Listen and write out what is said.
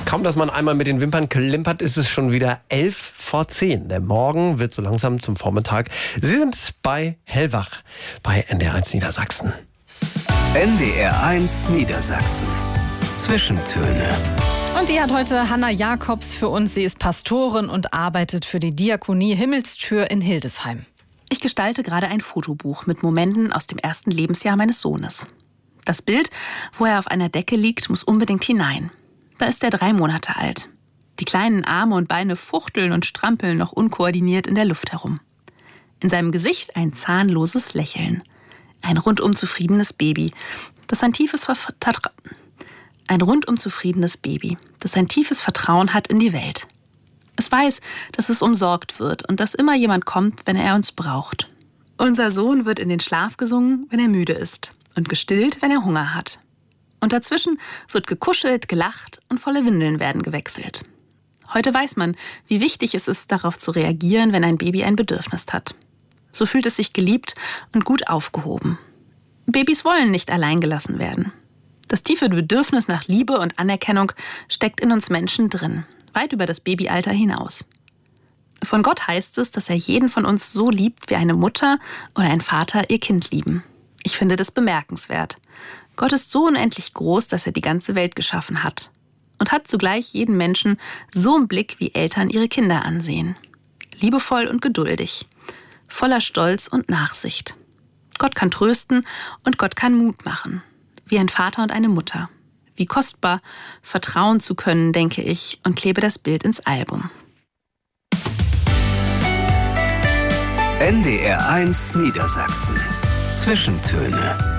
Kaum, dass man einmal mit den Wimpern klimpert, ist es schon wieder 11:10. Der Morgen wird so langsam zum Vormittag. Sie sind bei Hellwach bei NDR1 Niedersachsen. NDR1 Niedersachsen. Zwischentöne. Und die hat heute Hanna Jakobs für uns. Sie ist Pastorin und arbeitet für die Diakonie Himmelstür in Hildesheim. Ich gestalte gerade ein Fotobuch mit Momenten aus dem ersten Lebensjahr meines Sohnes. Das Bild, wo er auf einer Decke liegt, muss unbedingt hinein. Da ist er 3 Monate alt. Die kleinen Arme und Beine fuchteln und strampeln noch unkoordiniert in der Luft herum. In seinem Gesicht ein zahnloses Lächeln. Ein rundum zufriedenes Baby, das ein tiefes Vertrauen hat in die Welt. Es weiß, dass es umsorgt wird und dass immer jemand kommt, wenn er uns braucht. Unser Sohn wird in den Schlaf gesungen, wenn er müde ist, und gestillt, wenn er Hunger hat. Und dazwischen wird gekuschelt, gelacht und volle Windeln werden gewechselt. Heute weiß man, wie wichtig es ist, darauf zu reagieren, wenn ein Baby ein Bedürfnis hat. So fühlt es sich geliebt und gut aufgehoben. Babys wollen nicht allein gelassen werden. Das tiefe Bedürfnis nach Liebe und Anerkennung steckt in uns Menschen drin, weit über das Babyalter hinaus. Von Gott heißt es, dass er jeden von uns so liebt, wie eine Mutter oder ein Vater ihr Kind lieben. Ich finde das bemerkenswert. Gott ist so unendlich groß, dass er die ganze Welt geschaffen hat. Und hat zugleich jeden Menschen so im Blick, wie Eltern ihre Kinder ansehen. Liebevoll und geduldig. Voller Stolz und Nachsicht. Gott kann trösten und Gott kann Mut machen. Wie ein Vater und eine Mutter. Wie kostbar, vertrauen zu können, denke ich, und klebe das Bild ins Album. NDR1 Niedersachsen. Zwischentöne.